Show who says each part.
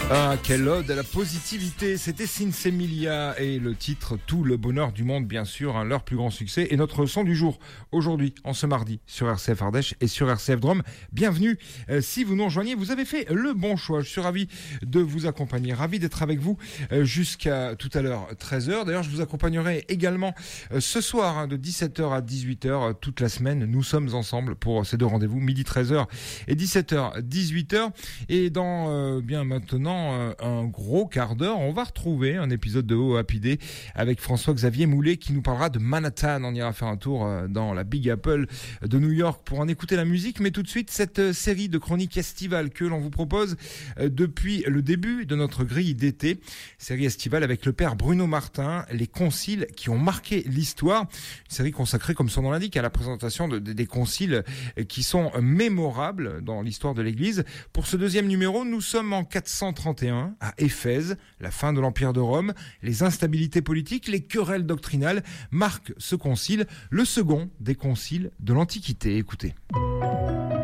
Speaker 1: Ah, quelle ode à la positivité. C'était Sinsemilia et le titre Tout le bonheur du monde, bien sûr, leur plus grand succès. Et notre son du jour, aujourd'hui, en ce mardi, sur RCF Ardèche et sur RCF Drôme. Bienvenue. Si vous nous rejoignez, vous avez fait le bon choix. Je suis ravi de vous accompagner, ravi d'être avec vous jusqu'à tout à l'heure, 13h. D'ailleurs, je vous accompagnerai également ce soir, de 17h à 18h, toute la semaine. Nous sommes ensemble pour ces deux rendez-vous, midi 13h et 17h, 18h. Et dans bien maintenant, un gros quart d'heure, on va retrouver un épisode de Oh Happy Day avec François-Xavier Moulet qui nous parlera de Manhattan. On ira faire un tour dans la Big Apple de New York pour en écouter la musique. Mais tout de suite, cette série de chroniques estivales que l'on vous propose depuis le début de notre grille d'été. Série estivale avec le père Bruno Martin, les conciles qui ont marqué l'histoire. Une série consacrée, comme son nom l'indique, à la présentation des conciles qui sont mémorables dans l'histoire de l'Église. Pour ce deuxième numéro, nous sommes en 431 à Éphèse. La fin de l'Empire de Rome, les instabilités politiques, les querelles doctrinales marquent ce concile, le second des conciles de l'Antiquité. Écoutez.